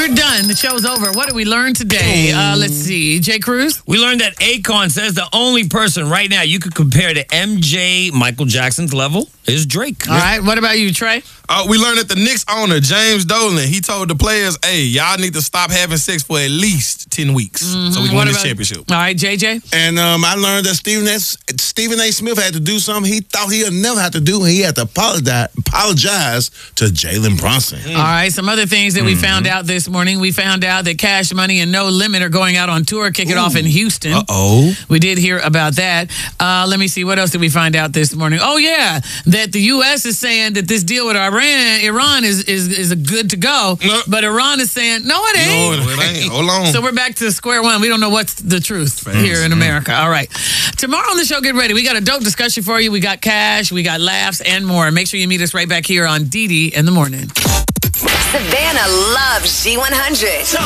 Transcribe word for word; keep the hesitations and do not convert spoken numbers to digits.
we're done. The show's over. What did we learn today? Uh, let's see. Jay Cruz? We learned that Akon says the only person right now you could compare to M J, Michael Jackson's level, is Drake. All right. What about you, Trey? Uh, we learned that the Knicks owner, James Dolan, he told the players, hey, y'all need to stop having sex for at least ten weeks mm-hmm. so we can what win this about, championship. All right, J J? And um, I learned that Stephen A. Stephen A. Smith had to do something he thought he'd never have to do. He had to apologize, apologize to Jalen Brunson. Mm. All right, some other things that we mm-hmm. found out this morning. We found out that Cash Money and No Limit are going out on tour, kick it off in Houston. Uh-oh. We did hear about that. Uh, let me see, what else did we find out this morning? Oh, yeah, that the U S is saying that this deal with Iran, Iran is is, is a good to go, no. but Iran is saying, no, it ain't. No, it ain't. Hold on. So we're back to square one. We don't know what's the truth Fans, here in America. All right. Tomorrow on the show, get ready. We got a dope discussion for you. We got cash, we got laughs, and more. Make sure you meet us right back here on D D in the morning. Savannah loves G one hundred.